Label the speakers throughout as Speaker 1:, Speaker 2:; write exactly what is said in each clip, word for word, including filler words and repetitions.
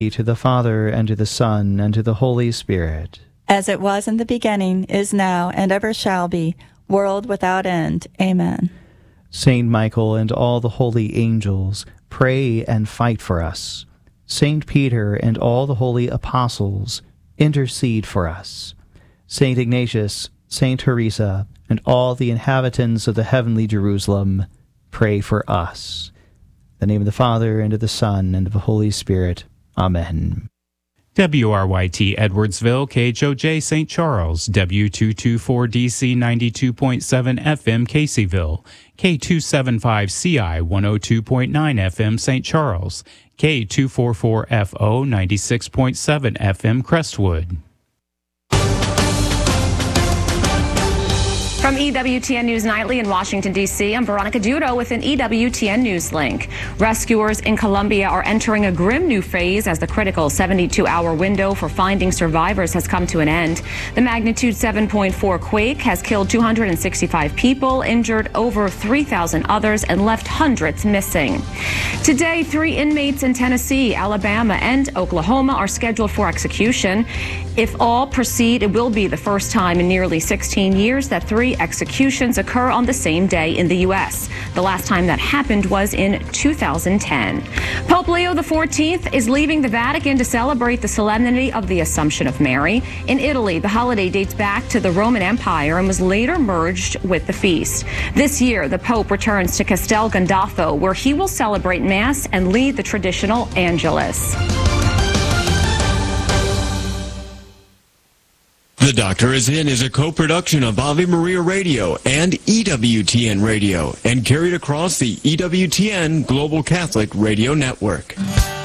Speaker 1: To the Father, and to the Son, and to the Holy Spirit.
Speaker 2: As it was in the beginning, is now, and ever shall be, world without end. Amen.
Speaker 1: Saint Michael and all the holy angels, pray and fight for us. Saint Peter and all the holy apostles, intercede for us. Saint Ignatius, Saint Teresa, and all the inhabitants of the heavenly Jerusalem, pray for us. In the name of the Father, and of the Son, and of the Holy Spirit. Amen.
Speaker 3: W R Y T Edwardsville, K H O J Saint Charles, W two twenty-four D C ninety-two point seven F M Caseyville, K two seventy-five C I one oh two point nine F M Saint Charles, K two forty-four F O ninety-six point seven F M Crestwood.
Speaker 4: From E W T N News Nightly in Washington, D C, I'm Veronica Dudo with an E W T N News link. Rescuers in Colombia are entering a grim new phase as the critical seventy-two hour window for finding survivors has come to an end. The magnitude seven point four quake has killed two hundred sixty-five people, injured over three thousand others, and left hundreds missing. Today, three inmates in Tennessee, Alabama, and Oklahoma are scheduled for execution. If all proceed, it will be the first time in nearly sixteen years that three executions occur on the same day in the U S. The last time that happened was in two thousand ten. Pope Leo the fourteenth is leaving the Vatican to celebrate the solemnity of the Assumption of Mary. In Italy, the holiday dates back to the Roman Empire and was later merged with the feast. This year, the Pope returns to Castel Gandolfo, where he will celebrate Mass and lead the traditional Angelus.
Speaker 5: The Doctor Is In is a co-production of Ave Maria Radio and E W T N Radio and carried across the E W T N Global Catholic Radio Network.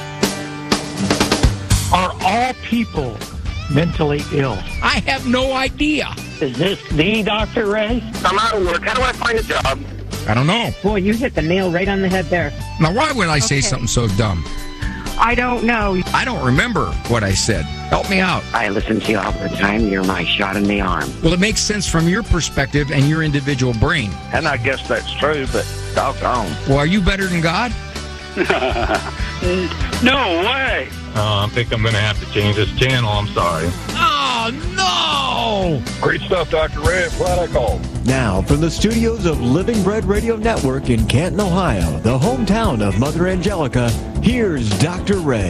Speaker 6: Are all people mentally ill?
Speaker 7: I have no idea.
Speaker 6: Is this the Doctor Ray?
Speaker 8: I'm out of work. How do I find a job?
Speaker 7: I don't know.
Speaker 9: Boy, you hit the nail right on the head there.
Speaker 7: Now, why would I say
Speaker 9: Okay.
Speaker 7: something so dumb?
Speaker 9: I don't know.
Speaker 7: I don't remember what I said. Help me out.
Speaker 9: I listen to you all the time. You're my shot in the arm.
Speaker 7: Well, it makes sense from your perspective and your individual brain.
Speaker 8: And I guess that's true, but doggone.
Speaker 7: Well, are you better than God?
Speaker 8: No way.
Speaker 10: Uh, I think I'm going to have to change this channel. I'm sorry.
Speaker 7: Oh, no!
Speaker 10: Great stuff, Doctor Ray. I'm glad I called.
Speaker 5: Now, from the studios of Living Bread Radio Network in Canton, Ohio, the hometown of Mother Angelica, here's Doctor Ray.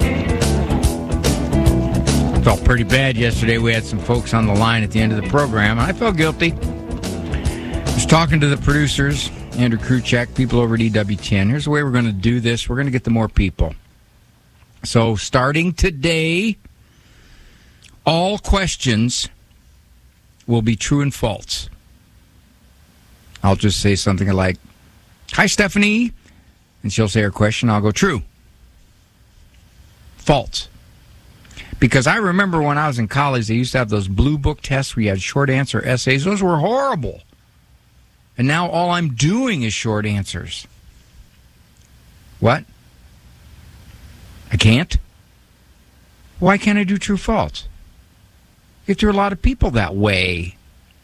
Speaker 7: Felt pretty bad yesterday. We had some folks on the line at the end of the program, and I felt guilty. I was talking to the producers, Andrew Kruchek, people over at E W T N. Here's the way we're going to do this. We're going to get to more people. So starting today, all questions will be true and false. I'll just say something like, "Hi, Stephanie," and she'll say her question. I'll go, "True." False. Because I remember when I was in college, they used to have those blue book tests where you had short answer essays. Those were horrible. And now all I'm doing is short answers. What? I can't? Why can't I do true false? If there are a lot of people that way.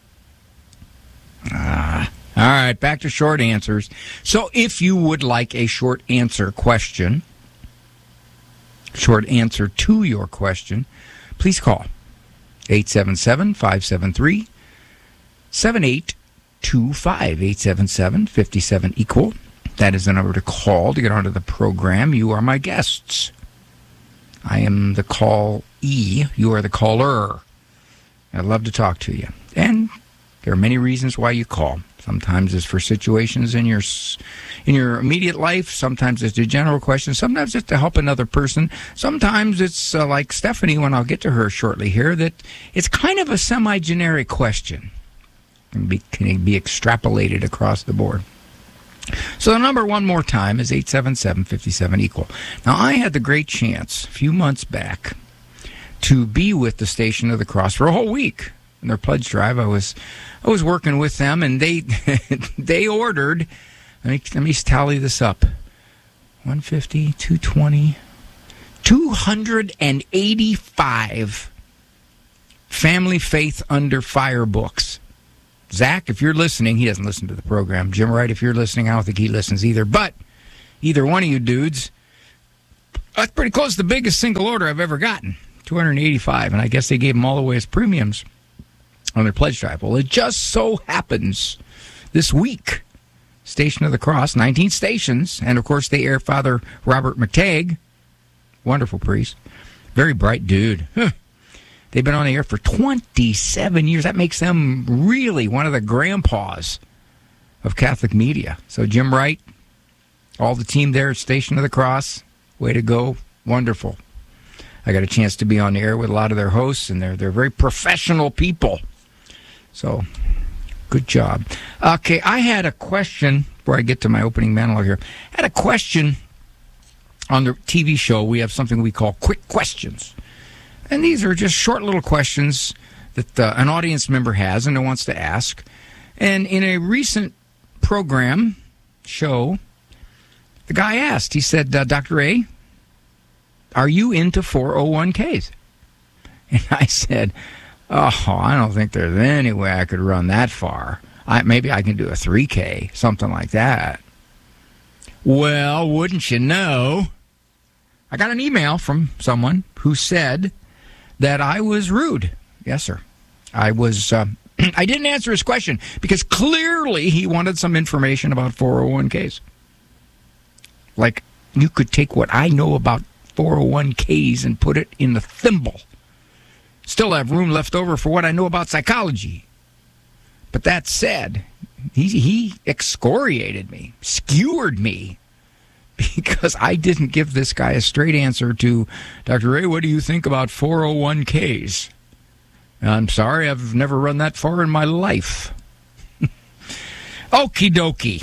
Speaker 7: Ah. All right, back to short answers. So if you would like a short answer question, short answer to your question, please call eight seven seven, five seven three, seven eight two five, eight seven seven, five seven equal. That is the number to call to get onto the program. You are my guests. I am the call-e. You are the caller. I'd love to talk to you. And there are many reasons why you call. Sometimes it's for situations in your in your immediate life. Sometimes it's a general question. Sometimes it's to help another person. Sometimes it's uh, like Stephanie, when I'll get to her shortly here, that it's kind of a semi-generic question. Can be, can be extrapolated across the board. So the number one more time is eight seven seven, five seven equal. Now, I had the great chance a few months back to be with the Station of the Cross for a whole week. In their pledge drive, I was I was working with them, and they they ordered, let me, let me tally this up, one fifty, two twenty, two hundred eighty-five Family Faith Under Fire books. Zach, if you're listening, he doesn't listen to the program. Jim Wright, if you're listening, I don't think he listens either. But either one of you dudes, That's pretty close to the biggest single order I've ever gotten, two hundred eighty-five, and I guess they gave them all away as premiums on their pledge drive. Well, it just so happens this week, Station of the Cross, nineteen stations, and of course they air Father Robert McTagg, wonderful priest, very bright dude. Huh. They've been on the air for twenty-seven years. That makes them really one of the grandpas of Catholic media. So Jim Wright, all the team there at Station of the Cross, way to go. Wonderful. I got a chance to be on the air with a lot of their hosts, and they're they're very professional people. So, good job. Okay, I had a question, before I get to my opening monologue here. I had a question on the T V show. We have something we call Quick Questions. And these are just short little questions that uh, an audience member has and wants to ask. And in a recent program, show, the guy asked, he said, uh, Doctor A, are you into four oh one k's? And I said, oh, I don't think there's any way I could run that far. I, maybe I can do a three K, something like that. Well, wouldn't you know, I got an email from someone who said that I was rude. Yes, sir. I was, uh, I didn't answer his question because clearly he wanted some information about four oh one k's. Like, you could take what I know about four oh one k's and put it in the thimble. Still have room left over for what I know about psychology. But that said, he, he excoriated me, skewered me, because I didn't give this guy a straight answer to, Doctor Ray, what do you think about four oh one k's? I'm sorry, I've never run that far in my life. Okie dokie.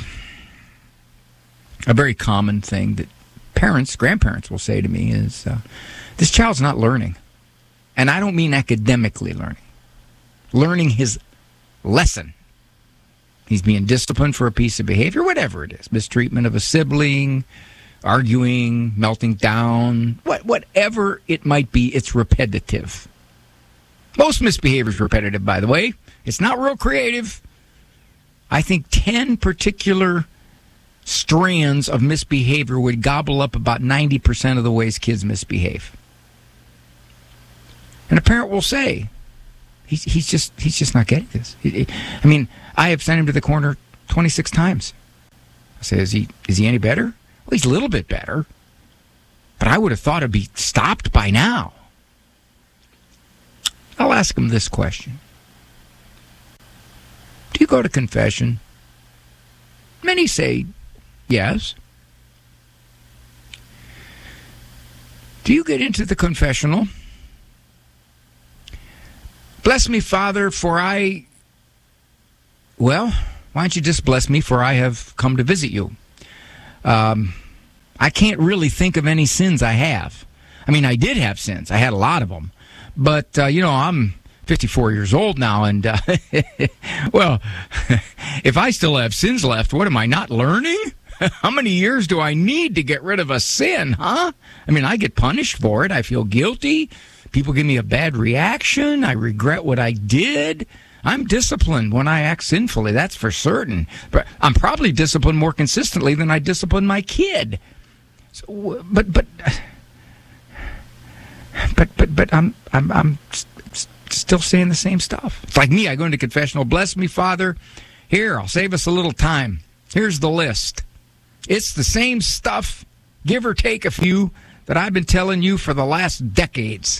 Speaker 7: A very common thing that parents, grandparents will say to me is, uh, this child's not learning. And I don't mean academically learning. Learning his lesson. He's being disciplined for a piece of behavior, whatever it is. Mistreatment of a sibling, arguing, melting down, what, whatever it might be, it's repetitive. Most misbehavior is repetitive, by the way. It's not real creative. I think ten particular strands of misbehavior would gobble up about ninety percent of the ways kids misbehave. And a parent will say, he's, he's just he's just not getting this. He, he, I mean, I have sent him to the corner twenty-six times. I say, is he, is he any better? Well, he's a little bit better. But I would have thought it'd be stopped by now. I'll ask him this question. Do you go to confession? Many say yes. Do you get into the confessional? Bless me, Father, for I... Well, why don't you just bless me, for I have come to visit you. Um, I can't really think of any sins I have. I mean, I did have sins. I had a lot of them. But, uh, you know, I'm fifty-four years old now, and, uh, well, if I still have sins left, what am I not learning? How many years do I need to get rid of a sin, huh? I mean, I get punished for it. I feel guilty. People give me a bad reaction. I regret what I did. I'm disciplined when I act sinfully, that's for certain. But I'm probably disciplined more consistently than I discipline my kid. So, but, but, but, but, but I'm, I'm, I'm st- still saying the same stuff. It's like me. I go into confessional. Bless me, Father. Here, I'll save us a little time. Here's the list. It's the same stuff, give or take a few, that I've been telling you for the last decades.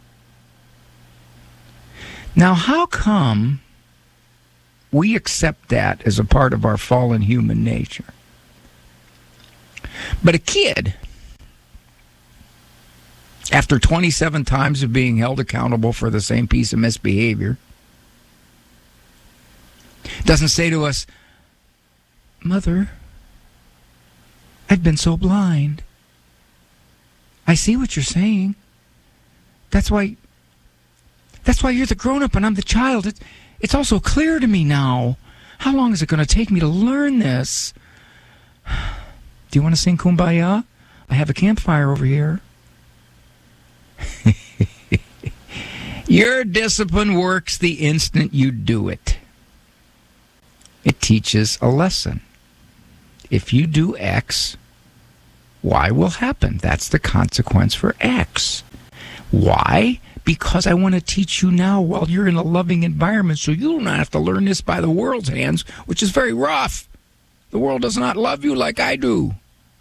Speaker 7: Now, how come we accept that as a part of our fallen human nature? But a kid, after twenty-seven times of being held accountable for the same piece of misbehavior, doesn't say to us, Mother, I've been so blind. I see what you're saying. That's why... That's why you're the grown-up and I'm the child. It's, it's also clear to me now. How long is it going to take me to learn this? Do you want to sing Kumbaya? I have a campfire over here. Your discipline works the instant you do it. It teaches a lesson. If you do X, Y will happen. That's the consequence for X. Why? Because I want to teach you now while you're in a loving environment so you don't have to learn this by the world's hands, which is very rough. The world does not love you like I do.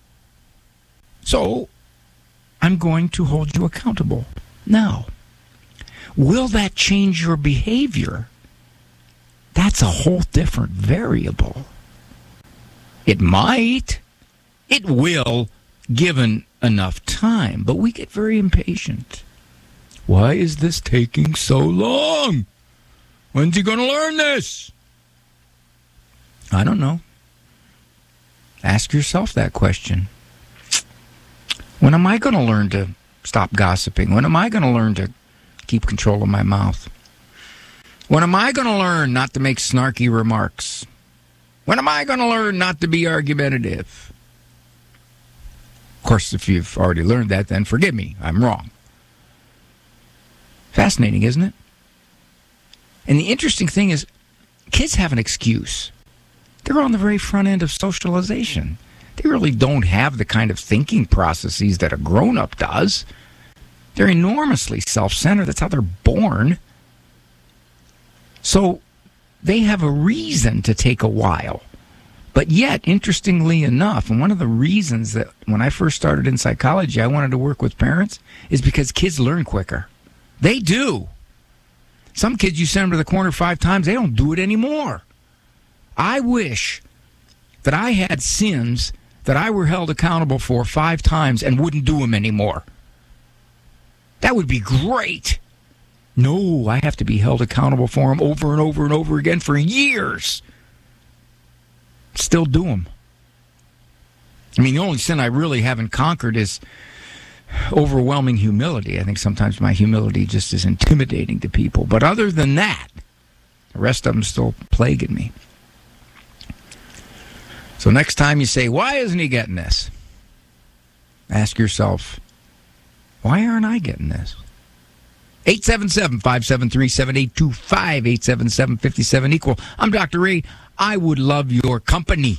Speaker 7: So, I'm going to hold you accountable. Now, will that change your behavior? That's a whole different variable. It might. It will, given enough time. But we get very impatient. Why is this taking so long? When's he going to learn this? I don't know. Ask yourself that question. When am I going to learn to stop gossiping? When am I going to learn to keep control of my mouth? When am I going to learn not to make snarky remarks? When am I going to learn not to be argumentative? Of course, if you've already learned that, then forgive me. I'm wrong. Fascinating, isn't it? And the interesting thing is, kids have an excuse. They're on the very front end of socialization. They really don't have the kind of thinking processes that a grown-up does. They're enormously self-centered. That's how they're born. So they have a reason to take a while. But yet, interestingly enough, and one of the reasons that when I first started in psychology, I wanted to work with parents, is because kids learn quicker. They do. Some kids, you send them to the corner five times, they don't do it anymore. I wish that I had sins that I were held accountable for five times and wouldn't do them anymore. That would be great. No, I have to be held accountable for them over and over and over again for years. Still do them. I mean, the only sin I really haven't conquered is overwhelming humility. I think sometimes my humility just is intimidating to people. But other than that, the rest of them still plaguing me. So next time you say, why isn't he getting this? Ask yourself, why aren't I getting this? eight seven seven, five seven three, seven eight two five, eight seven seven, five seven equal. I'm Doctor Ray. I would love your company.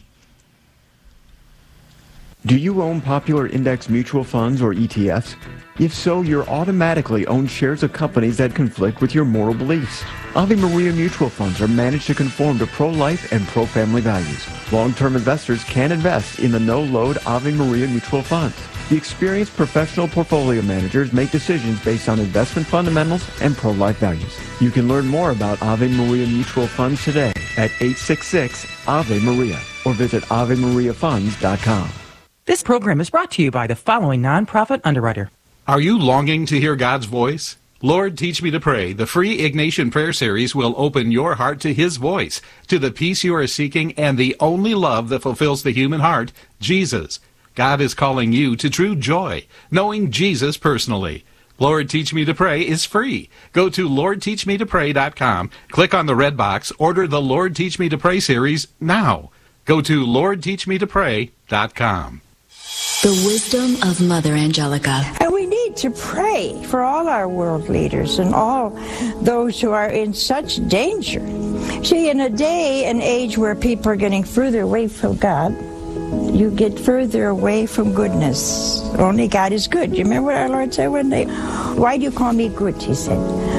Speaker 11: Do you own popular index mutual funds or E T Fs? If so, you're automatically own shares of companies that conflict with your moral beliefs. Ave Maria mutual funds are managed to conform to pro-life and pro-family values. Long-term investors can invest in the no-load Ave Maria mutual funds. The experienced professional portfolio managers make decisions based on investment fundamentals and pro-life values. You can learn more about Ave Maria mutual funds today at eight six six, A V E Maria or visit ave maria funds dot com.
Speaker 12: This program is brought to you by the following nonprofit underwriter.
Speaker 13: Are you longing to hear God's voice? Lord, Teach Me to Pray, the free Ignatian Prayer Series will open your heart to His voice, to the peace you are seeking, and the only love that fulfills the human heart, Jesus. God is calling you to true joy, knowing Jesus personally. Lord, Teach Me to Pray is free. Go to lord teach me to pray dot com, click on the red box, order the Lord, Teach Me to Pray series now. Go to lord teach me to pray dot com.
Speaker 14: The wisdom of Mother Angelica.
Speaker 15: And we need to pray for all our world leaders and all those who are in such danger. See, in a day and age where people are getting further away from God, you get further away from goodness. Only God is good. You remember what our Lord said one day? Why do you call me good? He said,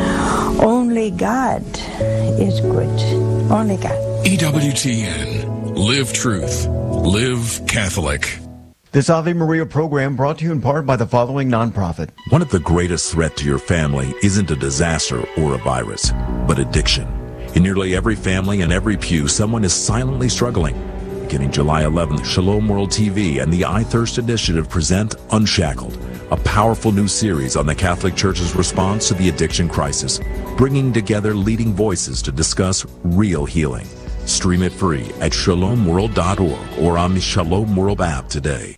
Speaker 15: only God is good. Only God.
Speaker 5: E W T N. Live truth. Live Catholic.
Speaker 11: This Ave Maria program brought to you in part by the following nonprofit.
Speaker 16: One of the greatest threats to your family isn't a disaster or a virus, but addiction. In nearly every family and every pew, someone is silently struggling. Beginning July eleventh, Shalom World T V and the I Thirst Initiative present Unshackled, a powerful new series on the Catholic Church's response to the addiction crisis, bringing together leading voices to discuss real healing. Stream it free at shalom world dot org or on the Shalom World app today.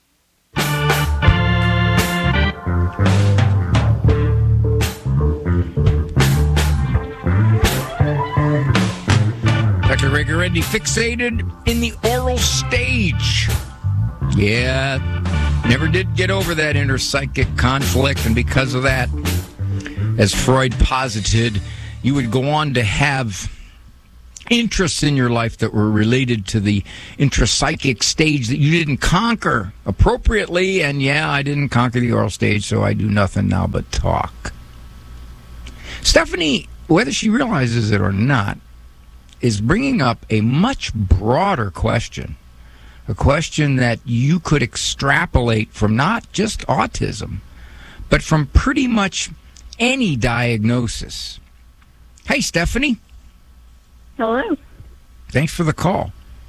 Speaker 7: Doctor Ray Guarendi fixated in the oral stage. Yeah, never did get over that inner psychic conflict, and because of that, as Freud posited, you would go on to have interests in your life that were related to the intrapsychic stage that you didn't conquer appropriately. And yeah, I didn't conquer the oral stage, so I do nothing now but talk. Stephanie, whether she realizes it or not, is bringing up a much broader question, a question that you could extrapolate from not just autism, but from pretty much any diagnosis. Hey, Stephanie.
Speaker 17: Hello.
Speaker 7: Thanks for the call.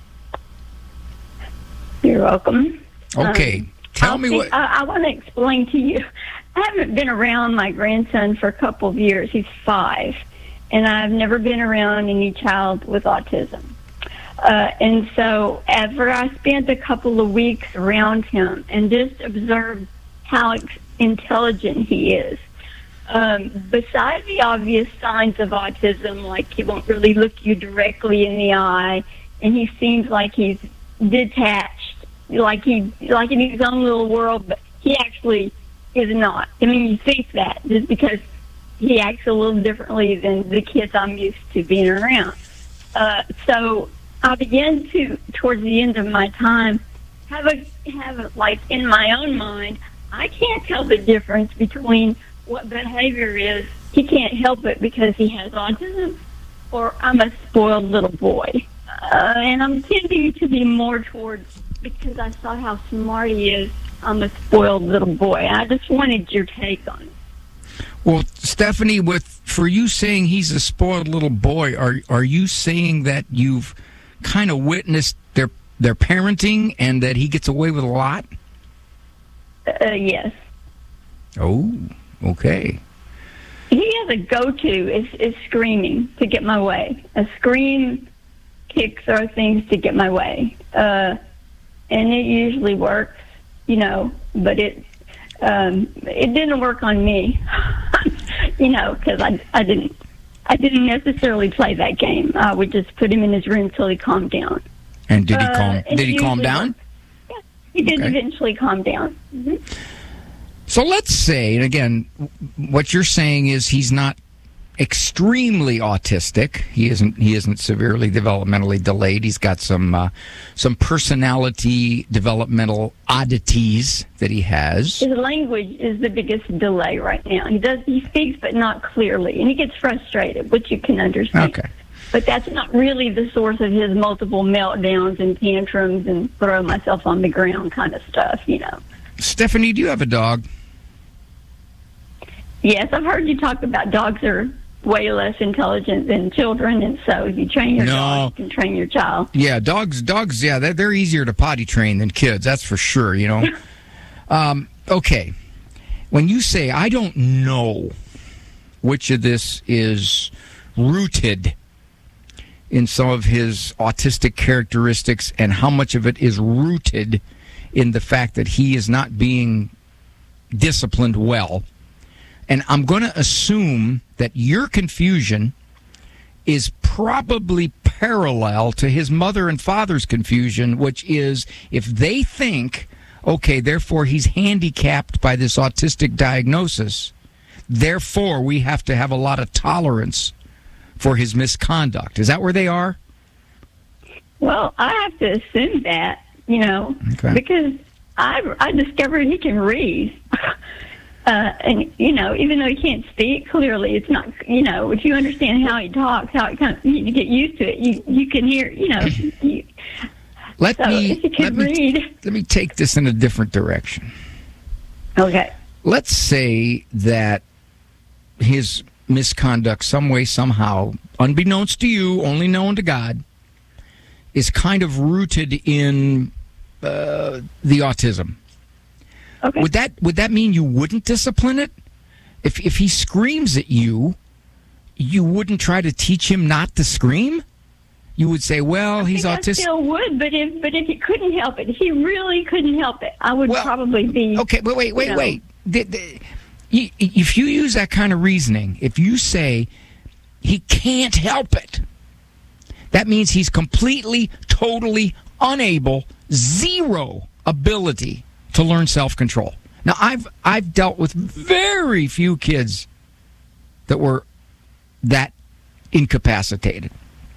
Speaker 17: You're welcome.
Speaker 7: Okay.
Speaker 17: Um,
Speaker 7: Tell
Speaker 17: I'll
Speaker 7: me
Speaker 17: see,
Speaker 7: what...
Speaker 17: I, I want to explain to you. I haven't been around my grandson for a couple of years. He's five. And I've never been around any child with autism. Uh, and so after I spent a couple of weeks around him and just observed how ex- intelligent he is, Um, besides the obvious signs of autism, like he won't really look you directly in the eye, and he seems like he's detached, like he like in his own little world, but he actually is not. I mean, you think that just because he acts a little differently than the kids I'm used to being around. Uh, so I began to, towards the end of my time, have a have a, like in my own mind, I can't tell the difference between what behavior is. He can't help it because he has autism, or I'm a spoiled little boy. Uh, and I'm tending to be more towards, because I saw how smart he is, I'm a spoiled little boy. I just wanted your take on it.
Speaker 7: Well, Stephanie, with for you saying he's a spoiled little boy, are are you saying that you've kind of witnessed their their parenting and that he gets away with a lot?
Speaker 17: Uh, yes.
Speaker 7: Oh. Okay.
Speaker 17: He has a go-to is, is screaming to get my way. A scream, kicks, or things to get my way. Uh, and it usually works, you know, but it um, it didn't work on me, you know, because I, I didn't I didn't necessarily play that game. I would just put him in his room till he calmed down.
Speaker 7: And did he
Speaker 17: uh,
Speaker 7: calm? Did he calm down?
Speaker 17: Worked. Yeah, he did
Speaker 7: Okay.
Speaker 17: eventually calm down. Mm-hmm.
Speaker 7: So let's say, and again, what you're saying is he's not extremely autistic. He isn't. He isn't severely developmentally delayed. He's got some uh, some personality developmental oddities that he has.
Speaker 17: His language is the biggest delay right now. He does. He speaks, but not clearly, and he gets frustrated, which you can understand.
Speaker 7: Okay.
Speaker 17: But that's not really the source of his multiple meltdowns and tantrums and throw myself on the ground kind of stuff, you know.
Speaker 7: Stephanie, do you have a dog?
Speaker 17: Yes, I've heard you talk about dogs are way less intelligent than children, and so if you train your
Speaker 7: No.
Speaker 17: dog, you can train your child.
Speaker 7: Yeah, dogs. Dogs. Yeah, they're, they're easier to potty train than kids. That's for sure. You know. um, okay. When you say I don't know which of this is rooted in some of his autistic characteristics and how much of it is rooted in the fact that he is not being disciplined well. And I'm going to assume that your confusion is probably parallel to his mother and father's confusion, which is if they think, okay, therefore he's handicapped by this autistic diagnosis, therefore we have to have a lot of tolerance for his misconduct. Is that where they are?
Speaker 17: Well, I have to assume that, you know,
Speaker 7: Okay.
Speaker 17: because I, I discovered he can read. Uh, and, you know, even though he can't speak clearly, it's not, you know, if you understand how he talks, how it kind of, you get used to it, you, you can hear, you know. You,
Speaker 7: Let
Speaker 17: so
Speaker 7: me
Speaker 17: if he can
Speaker 7: let
Speaker 17: read.
Speaker 7: me let me take this in a different direction.
Speaker 17: Okay.
Speaker 7: Let's say that his misconduct, some way, somehow, unbeknownst to you, only known to God, is kind of rooted in uh, the autism.
Speaker 17: Okay.
Speaker 7: Would that would that mean you wouldn't discipline it? If if he screams at you, you wouldn't try to teach him not to scream? You would say, well,
Speaker 17: I
Speaker 7: he's
Speaker 17: think I
Speaker 7: autistic.
Speaker 17: still would, but if but if he couldn't help it, if he really couldn't help it, I would probably be.
Speaker 7: Okay, but wait, wait,
Speaker 17: you know,
Speaker 7: wait. The- the- y- if you use that kind of reasoning, if you say he can't help it, that means he's completely, totally unable, zero ability to learn self-control. Now, I've I've dealt with very few kids that were that incapacitated.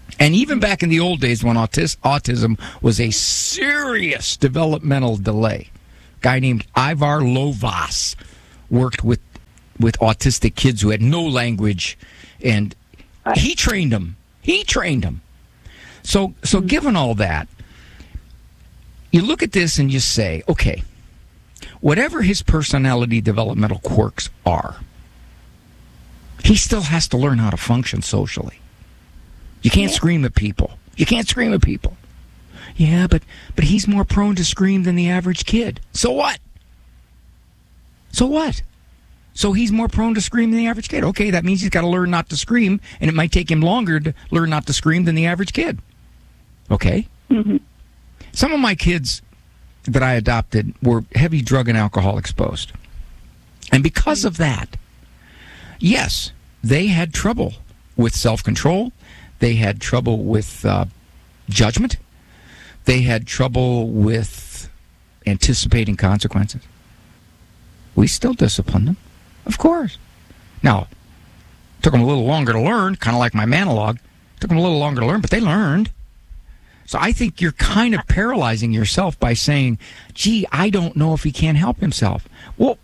Speaker 7: And even back in the old days when autis- autism was a serious developmental delay, a guy named Ivar Lovaas worked with with autistic kids who had no language, and he trained them. He trained them. So, so given all that, you look at this and you say, okay, whatever his personality developmental quirks are, he still has to learn how to function socially. You can't yeah. scream at people. You can't scream at people. Yeah, but but he's more prone to scream than the average kid. So what? So what? So he's more prone to scream than the average kid. Okay, that means he's got to learn not to scream, and it might take him longer to learn not to scream than the average kid. Okay?
Speaker 17: Mm-hmm.
Speaker 7: Some of my kids that I adopted were heavy drug and alcohol exposed. And because of that, yes, they had trouble with self-control. They had trouble with uh, judgment. They had trouble with anticipating consequences. We still discipline them, of course. Now, it took them a little longer to learn, kind of like my monologue. It took them a little longer to learn, but they learned. So I think you're kind of paralyzing yourself by saying, gee, I don't know if he can't help himself. Well,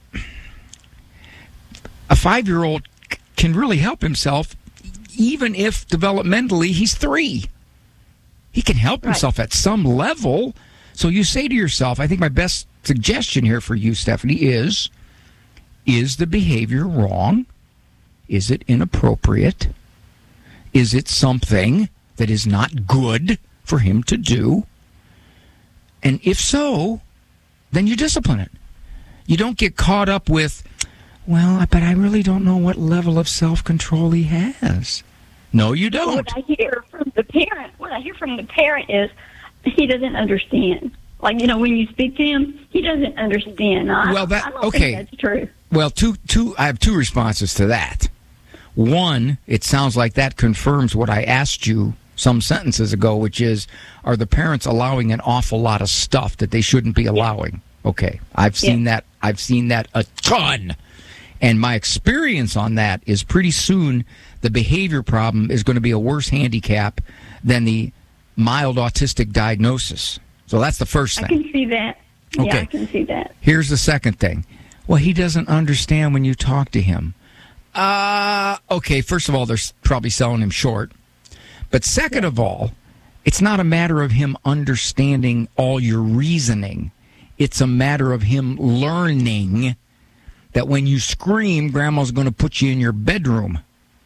Speaker 7: a five-year-old c- can really help himself even if developmentally he's three. He can help himself right. at some level. So you say to yourself, I think my best suggestion here for you, Stephanie, is, is the behavior wrong? Is it inappropriate? Is it something that is not good for him to do? And if so, then you discipline it. You don't get caught up with, well, but I really don't know what level of self-control he has. No, you don't.
Speaker 17: What I hear from the parent, what I hear from the parent is he doesn't understand. Like, you know, when you speak to him, he doesn't understand. I,
Speaker 7: well, that
Speaker 17: I don't
Speaker 7: okay.
Speaker 17: think that's true.
Speaker 7: Well, two, two. I have two responses to that. One, it sounds like that confirms what I asked you some sentences ago, which is, are the parents allowing an awful lot of stuff that they shouldn't be allowing? Yeah. Okay, I've seen yeah. that. I've seen that a ton. And my experience on that is pretty soon the behavior problem is going to be a worse handicap than the mild autistic diagnosis. So that's the first thing.
Speaker 17: I can see that.
Speaker 7: Okay.
Speaker 17: Yeah, I can see that.
Speaker 7: Here's the second thing. Well, he doesn't understand when you talk to him. Uh, okay, first of all, they're probably selling him short. But second of all, it's not a matter of him understanding all your reasoning. It's a matter of him learning that when you scream, Grandma's going to put you in your bedroom.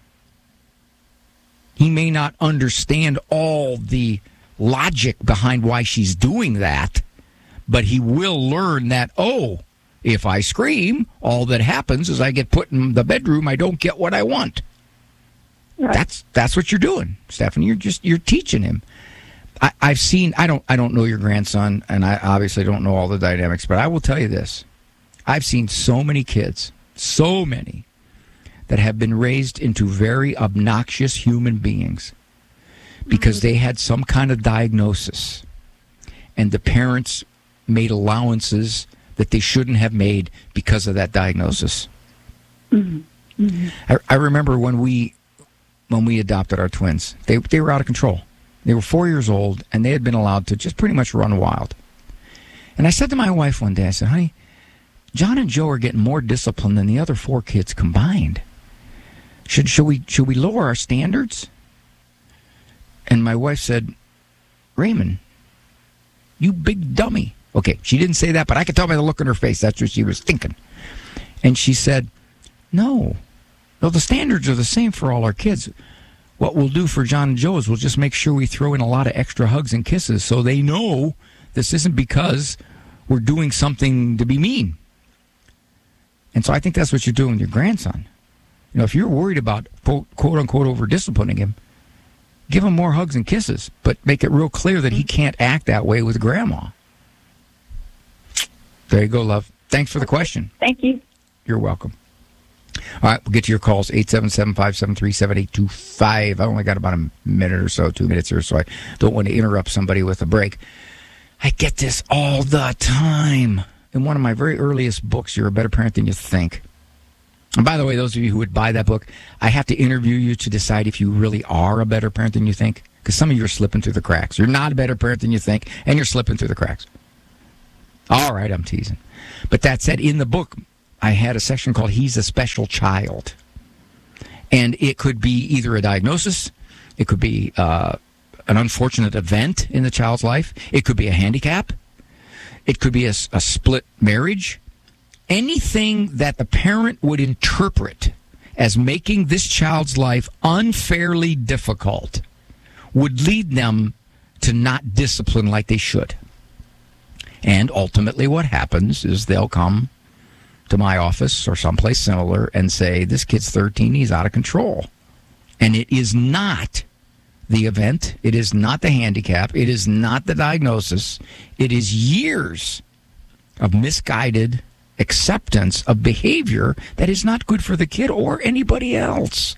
Speaker 7: He may not understand all the logic behind why she's doing that, but he will learn that, oh, if I scream, all that happens is I get put in the bedroom. I don't get what I want. Right. That's that's what you're doing, Stephanie. You're just you're teaching him. I, I've seen. I don't. I don't know your grandson, and I obviously don't know all the dynamics. But I will tell you this: I've seen so many kids, so many, that have been raised into very obnoxious human beings because mm-hmm. they had some kind of diagnosis, and the parents made allowances that they shouldn't have made because of that diagnosis.
Speaker 17: Mm-hmm. Mm-hmm.
Speaker 7: I, I remember when we when we adopted our twins, they they were out of control. They were four years old, and they had been allowed to just pretty much run wild. And I said to my wife one day, I said, honey, John and Joe are getting more discipline than the other four kids combined. Should should we should we lower our standards? And my wife said, Raymond, you big dummy. Okay, she didn't say that, but I could tell by the look on her face that's what she was thinking. And she said, no, no, the standards are the same for all our kids. What we'll do for John and Joe is we'll just make sure we throw in a lot of extra hugs and kisses so they know this isn't because we're doing something to be mean. And so I think that's what you're doing with your grandson. You know, if you're worried about, quote, quote unquote, over-disciplining him, give him more hugs and kisses, but make it real clear that he can't act that way with Grandma. There you go, love. Thanks for the question.
Speaker 17: Thank you.
Speaker 7: You're welcome. All right, we'll get to your calls, eight seven seven, five seven three, seven eight two five. I only got about a minute or so, two minutes or so. I don't want to interrupt somebody with a break. I get this all the time. In one of my very earliest books, You're a Better Parent Than You Think. And by the way, those of you who would buy that book, I have to interview you to decide if you really are a better parent than you think. because some of you are slipping through the cracks. You're not a better parent than you think, and you're slipping through the cracks. All right, I'm teasing. But that said, in the book, I had a section called He's a Special Child. And it could be either a diagnosis, it could be uh, an unfortunate event in the child's life, it could be a handicap, it could be a, a split marriage, anything that the parent would interpret as making this child's life unfairly difficult would lead them to not discipline like they should. And ultimately what happens is they'll come to my office or someplace similar and say, this kid's thirteen, he's out of control. And it is not the event, it is not the handicap, it is not the diagnosis, it is years of misguided acceptance of behavior that is not good for the kid or anybody else.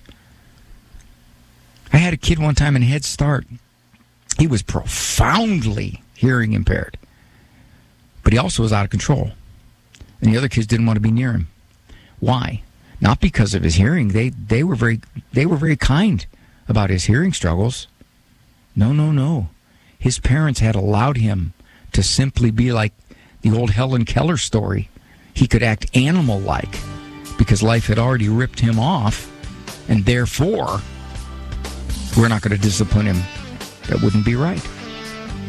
Speaker 7: I had a kid one time in Head Start. He was profoundly hearing impaired, but he also was out of control. And the other kids didn't want to be near him. Why? Not because of his hearing. They they were very they were very kind about his hearing struggles. No, no, no. His parents had allowed him to simply be like the old Helen Keller story. He could act animal-like because life had already ripped him off, and therefore, we're not going to discipline him. That wouldn't be right.